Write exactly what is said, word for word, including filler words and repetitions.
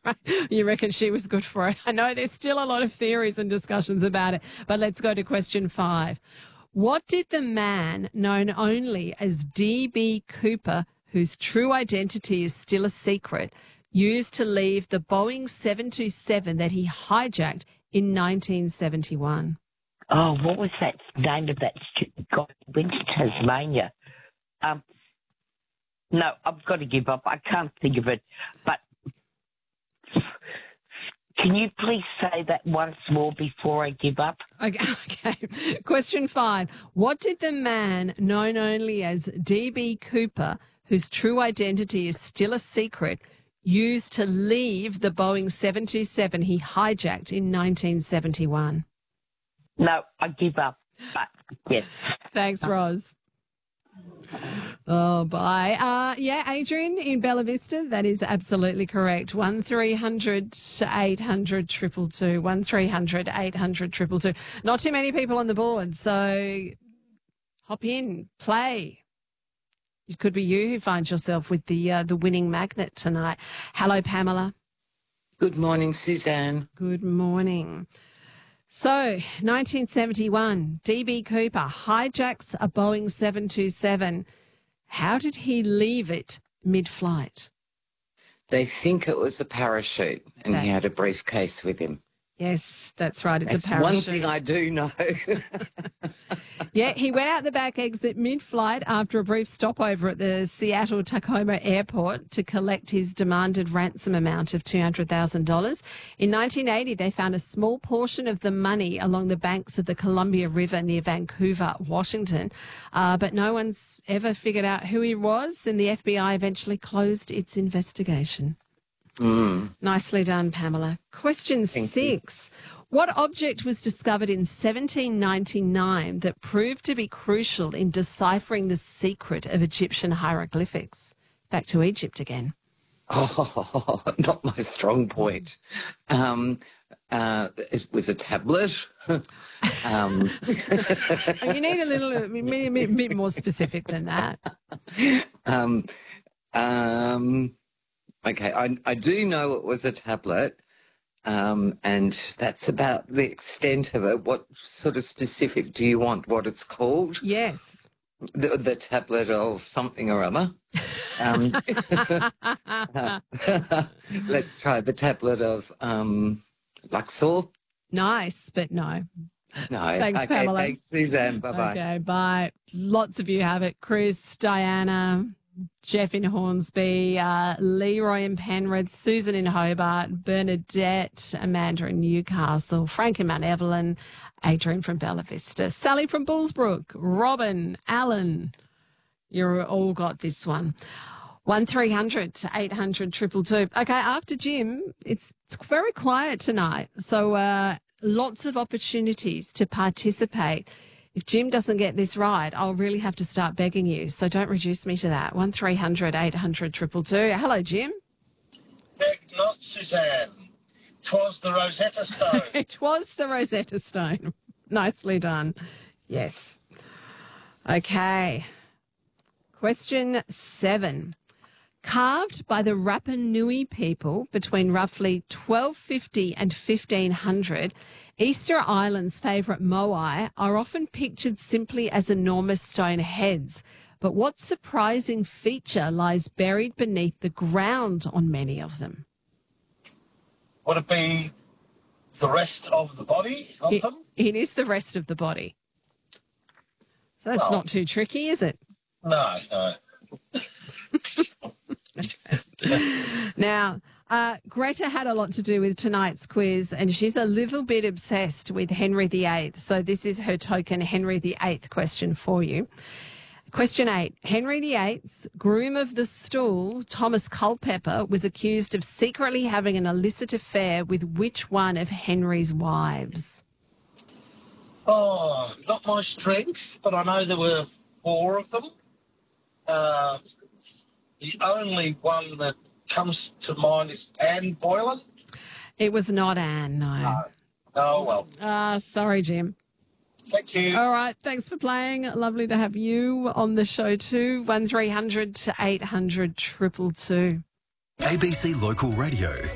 You reckon she was good for it? I know there's still a lot of theories and discussions about it, but let's go to question five. What did the man known only as D B Cooper, whose true identity is still a secret, use to leave the Boeing seven two seven that he hijacked in nineteen seventy-one? Oh, what was that name of that stupid guy who went to Tasmania? Um, no, I've got to give up. I can't think of it. But can you please say that once more before I give up? Okay. okay. Question five. What did the man known only as D B Cooper, whose true identity is still a secret, use to leave the Boeing seven two seven he hijacked in nineteen seventy-one? No, I give up. But, yes. Thanks, Roz. Oh, bye. Uh, yeah, Adrian in Bella Vista, that is absolutely correct. one three hundred eight hundred two two two. one three hundred eight hundred two two two. Not too many people on the board, so hop in, play. It could be you who finds yourself with the uh, the winning magnet tonight. Hello, Pamela. Good morning, Suzanne. Good morning. So, nineteen seventy-one, D B Cooper hijacks a Boeing seven two seven. How did he leave it mid-flight? They think it was a parachute, and That- he had a briefcase with him. Yes, that's right. It's That's a parachute. one thing I do know. Yeah, he went out the back exit mid-flight after a brief stopover at the Seattle Tacoma Airport to collect his demanded ransom amount of two hundred thousand dollars. In nineteen eighty, they found a small portion of the money along the banks of the Columbia River near Vancouver, Washington. Uh, but no one's ever figured out who he was, and the F B I eventually closed its investigation. Mm. Nicely done, Pamela. Question Thank six. What object was discovered in seventeen ninety-nine that proved to be crucial in deciphering the secret of Egyptian hieroglyphics? Back to Egypt again. Oh, not my strong point. Um, uh, it was a tablet. um, You need a little, a bit, a bit more specific than that. um, um, okay, I, I do know it was a tablet. Um, and that's about the extent of it. What sort of specific do you want? What it's called? Yes. The, the tablet of something or other. Um, let's try the tablet of um, Luxor. Nice, but no. No. Thanks, okay, Pamela. Thanks, Suzanne. Bye-bye. Okay, bye. Lots of you have it. Chris, Diana, Jeff in Hornsby, uh, Leroy in Penrith, Susan in Hobart, Bernadette, Amanda in Newcastle, Frank in Mount Evelyn, Adrian from Bella Vista, Sally from Bullsbrook, Robin, Alan. You're all got this one. one three hundred eight hundred two two two. Okay, after Jim, it's, it's very quiet tonight. So uh, lots of opportunities to participate. If Jim doesn't get this right, I'll really have to start begging you. So don't reduce me to that. one three hundred eight hundred two two two. Hello, Jim. Beg not, Suzanne. 'Twas the Rosetta Stone. It was the Rosetta Stone. Nicely done. Yes. Okay. Question seven. Carved by the Rapa Nui people between roughly twelve fifty and fifteen hundred, Easter Island's favourite moai are often pictured simply as enormous stone heads. But what surprising feature lies buried beneath the ground on many of them? Would it be the rest of the body of It, them? it is the rest of the body. So that's Well- not too tricky, is it? No, no. Now, uh, Greta had a lot to do with tonight's quiz, and she's a little bit obsessed with Henry the Eighth. So this is her token Henry the Eighth question for you. Question eight. Henry the Eighth's groom of the stool, Thomas Culpeper, was accused of secretly having an illicit affair with which one of Henry's wives? Oh, not my strength, but I know there were four of them. Uh, the only one that comes to mind is Anne Boylan. It was not Anne, no. Oh, well. Ah, sorry, Jim. Thank you. All right, thanks for playing. Lovely to have you on the show too. one three hundred eight hundred two two two. A B C Local Radio.